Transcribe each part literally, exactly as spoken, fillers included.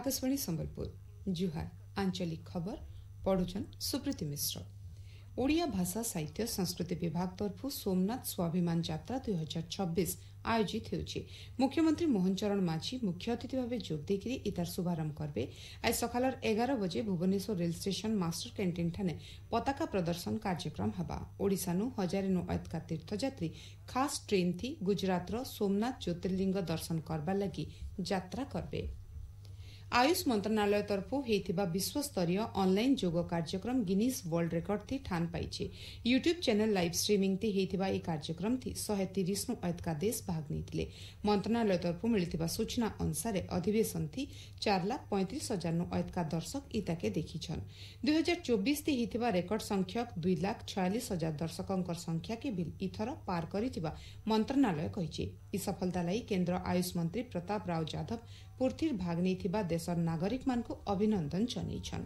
आकाशवाणी संबलपुर जुहार आंचलिक खबर पढ़ुछन सुप्रीति मिश्र। ओडिया भाषा साहित्य संस्कृति विभाग तरफ सोमनाथ स्वाभिमान यात्रा दुई हजार छब्बीस आयोजित होउछि। मुख्यमंत्री मोहन चरण माझी मुख्य अतिथि भाव जोग देकरी इतार शुभारंभ करबे। आज सकालर एगार बजे Bhubaneswar rail station master canteen ठाने पताका प्रदर्शन कार्यक्रम हबा। ओडिशानु हजारेनु अयतका तीर्थयात्री खास ट्रेन थी गुजरातर सोमनाथ ज्योतिर्लिंग दर्शन करबा लगी यात्रा करबे। आयुष मंत्रालय तरफ होइथिबा विश्वस्तरीय ऑनलाइन योग कार्यक्रम गिनीज वर्ल्ड रेकर्ड थी ठान पाइछे। यूट्यूब चैनल लाइव स्ट्रीमिंग थी होइथिबा ए कार्यक्रम थी एक सौ तीस नु अयतका देश भाग नेथिले। मंत्रालय तरफ मिलिथिबा सूचना अनुसार अधिवेशन थी चार लाख पैंतीस हजार नु अयतका दर्शक इताके देखिछन। दुई हजार चौबीस थी होइथिबा रेकर्ड संख्यक दुई लाख छयालीस हजार दर्शकंकर संख्या के भी इथर पार करिथिबा मंत्रालय कहिछे। ई सफलता लाई केंद्र आयुष मंत्री प्रताप राव जाधव पूर्थिर भाग नेथिबा देशर नागरिक मानकु अभिनंदन जनाइछन।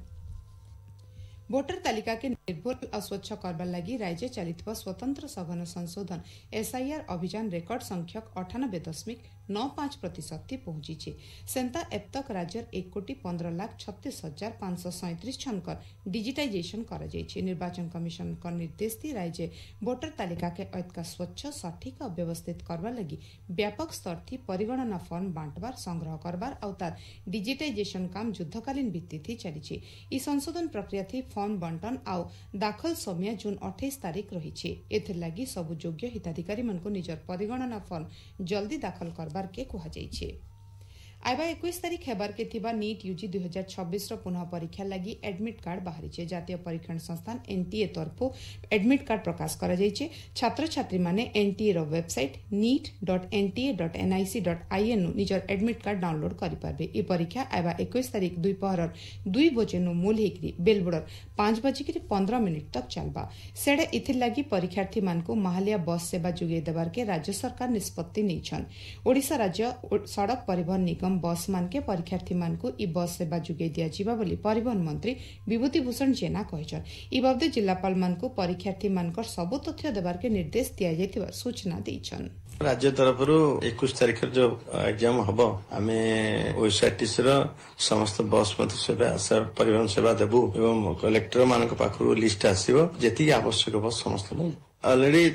भोटर तालिका के निर्भुल अस्वच्छ करबा लगी राज्य चलित स्वतंत्र सघन संशोधन एसआईआर अभियान रेकर्ड संख्यक अठानबे दशमिक नौ पांच प्रतिशत थी पहुंची। सेंता एब तक राज्यर एक कोटी पंद्रह लाख छत्तीस हजार पांच सौ सैंतीस छनकर डिजिटाइजेशन कर निर्वाचन कमिशन का निर्देश थी राज्य भोटर तालिका के अयतका स्वच्छ सठिक और व्यवस्थित करबा लगी व्यापक स्तर थी परिगणना फॉर्म बांटबार संग्रह करबार और तार डिजिटाइजेशन काम युद्धकालीन भित्ति थी चली। ई संशोधन प्रक्रिया थी फॉर्म बंटन आउ दाखल समय जून अठाईस तारीख रही। एथिर लगी सबु योग्य हिताधिकारी मानकु निजर परिगणना फॉर्म जल्दी दाखल करबार के कुहा जाइछे। आइबा इक्कीस तारीख हेबार के थिबा नीट यूजी दुई हजार छब्बीस पुनः परीक्षा लगी एडमिट कार्ड बाहरी। जातीय परीक्षण संस्थान एनटीए तरफ एडमिट कार्ड प्रकाश करा जाइछे। छात्र छात्री माने NTA row website NEET dot NTA dot NIC dot IN नु निजर एडमिट कार्ड डाउनलोड करि पारबे। ए परीक्षा आइबा इक्कीस तारीख दुई पहर दुई बजे नु मूल हेकरी बेलबुडर पांच बजे के पंद्रह मिनिट तक चलबा। सेडे इथिर लगी परीक्षार्थी मानकु महालिया बस सेवा जुगे देबार के राज्य सरकार निष्पत्ति नेछन। ओडिशा राज्य सड़क परिवहन निगम बस मान के परीक्षार्थी मानकु ई बस सेवा जुगे दिया जिबा बोली परिवहन मंत्री विभूति भूषण जेना कहिछन। ई बाबदे जिल्लापाल मानकु परीक्षार्थी मानकर सबु तथ्य देबार के निर्देश दिया जायतिबा सूचना देइछन। राज्य तरफरु इक्कीस तारीख जो एग्जाम हबो आमे ओएसआरटीसी रो समस्त बस मत सेवा सर परिवहन सेवा देबु एवं कलेक्टर मानक पाखरु लिस्ट आसीबो जेति आवश्यक बस समस्त ऑलरेडी